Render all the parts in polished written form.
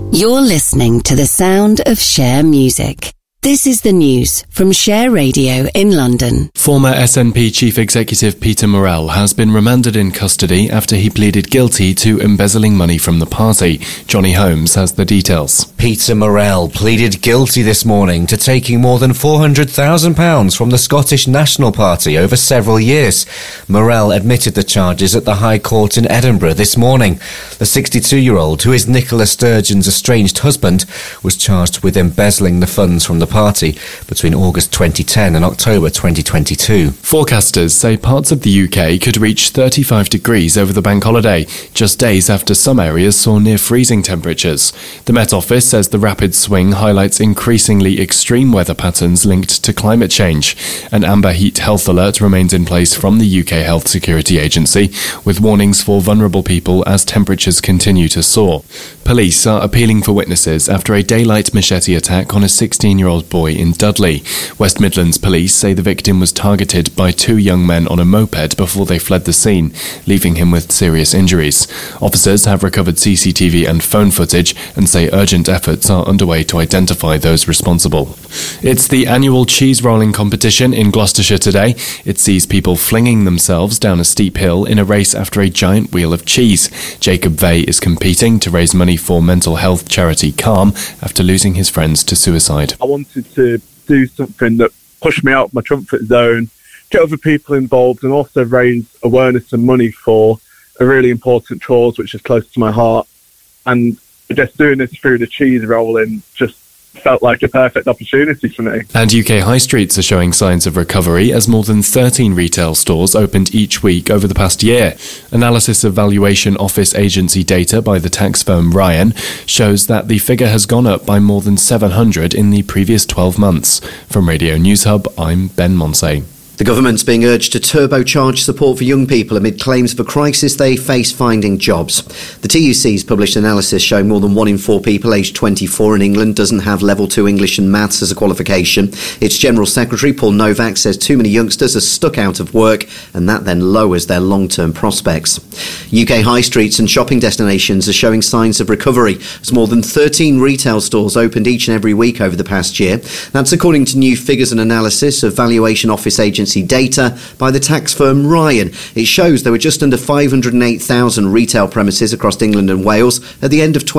You're listening to the sound of Share Music. This is the news from Share Radio in London. Former SNP Chief Executive Peter Murrell has been remanded in custody after he pleaded guilty to embezzling money from the party. Johnny Holmes has the details. Peter Murrell pleaded guilty this morning to taking more than £400,000 from the Scottish National Party over several years. Murrell admitted the charges at the High Court in Edinburgh this morning. The 62-year-old, who is Nicola Sturgeon's estranged husband, was charged with embezzling the funds from the party between August 2010 and October 2022. Forecasters say parts of the UK could reach 35 degrees over the bank holiday, just days after some areas saw near freezing temperatures. The Met Office says the rapid swing highlights increasingly extreme weather patterns linked to climate change. An amber heat health alert remains in place from the UK Health Security Agency, with warnings for vulnerable people as temperatures continue to soar. Police are appealing for witnesses after a daylight machete attack on a 16-year-old boy in Dudley. West Midlands Police say the victim was targeted by two young men on a moped before they fled the scene, leaving him with serious injuries. Officers have recovered CCTV and phone footage and say urgent efforts are underway to identify those responsible. It's the annual cheese rolling competition in Gloucestershire today. It sees people flinging themselves down a steep hill in a race after a giant wheel of cheese. Jacob Vey is competing to raise money for mental health charity Calm after losing his friends to suicide. I wanted to do something that pushed me out of my comfort zone, get other people involved, and also raise awareness and money for a really important cause which is close to my heart. And just doing this through the cheese rolling just felt like a perfect opportunity for me. And UK high streets are showing signs of recovery as more than 13 retail stores opened each week over the past year. Analysis of valuation office agency data by the tax firm Ryan shows that the figure has gone up by more than 700 in the previous 12 months. From Radio News Hub, I'm Ben Monsey. The government's being urged to turbocharge support for young people amid claims of a crisis they face finding jobs. The TUC's published analysis showing more than 1 in 4 people aged 24 in England doesn't have level 2 English and maths as a qualification. Its General Secretary, Paul Novak, says too many youngsters are stuck out of work and that then lowers their long-term prospects. UK high streets and shopping destinations are showing signs of recovery as more than 13 retail stores opened each and every week over the past year. That's according to new figures and analysis of valuation office agency data by the tax firm Ryan. It shows there were just under 508,000 retail premises across England and Wales at the end of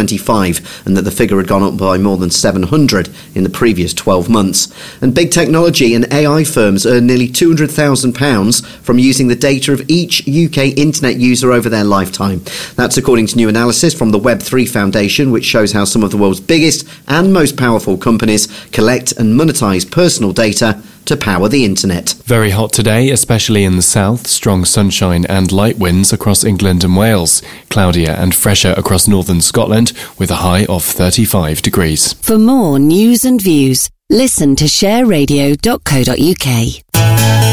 2025, and that the figure had gone up by more than 700 in the previous 12 months. And big technology and AI firms earn nearly £200,000 from using the data of each UK internet user over their lifetime. That's according to new analysis from the Web3 Foundation, which shows how some of the world's biggest and most powerful companies collect and monetize personal data to power the internet. Very hot today, especially in the south. Strong sunshine and light winds across England and Wales. Cloudier and fresher across northern Scotland with a high of 35 degrees. For more news and views, listen to shareradio.co.uk.